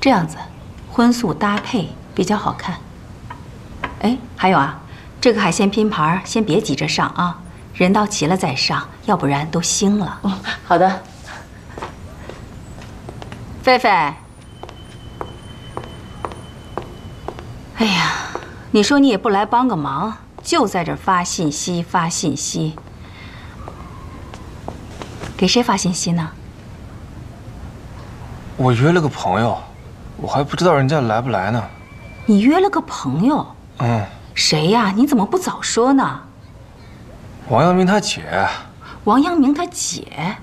这样子，荤素搭配比较好看。哎，还有啊，这个海鲜拼盘先别急着上啊，人到齐了再上，要不然都腥了。 哦，好的。 狒狒，哎呀，你说你也不来帮个忙，就在这儿发信息发信息，给谁发信息呢？ 我约了个朋友，我还不知道人家来不来呢。 你约了个朋友？ 嗯。 谁呀？你怎么不早说呢？ 王阳明他姐。 王阳明他姐？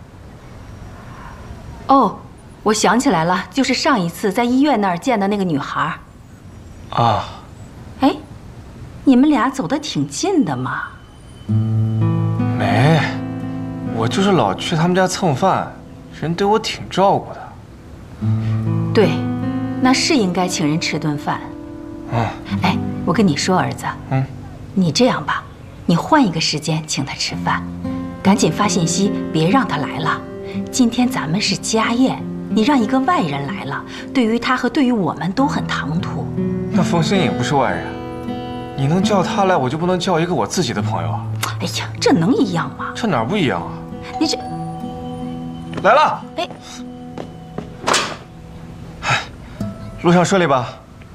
哦。我想起来了，就是上一次在医院那儿见的那个女孩。 啊， 哎，你们俩走得挺近的嘛。 没，我就是老去他们家蹭饭，人对我挺照顾的。 对，那是应该请人吃顿饭。哎，我跟你说，儿子，你这样吧，你换一个时间请他吃饭，赶紧发信息，别让他来了。今天咱们是家宴。你让一个外人来了，对于他和对于我们都很唐突。 那冯新颖不是外人，你能叫他来，我就不能叫一个我自己的朋友啊？ 哎呀，这能一样吗？ 这哪儿不一样啊？ 你这来了。 哎， 路上顺利吧？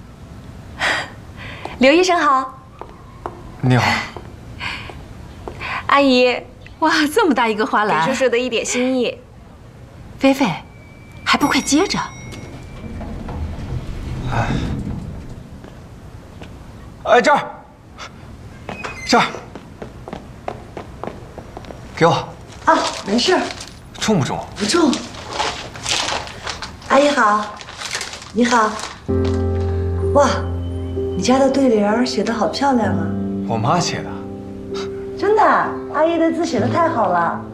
刘医生好。 你好。 阿姨， 哇，这么大一个花篮， 给叔叔的一点心意。 菲菲。还不快接着！ 哎，这儿，这儿，给我。 啊，没事。 重不重？ 不重。阿姨好，你好。哇，你家的对联写得好漂亮啊！ 我妈写的。 真的，阿姨的字写得太好了。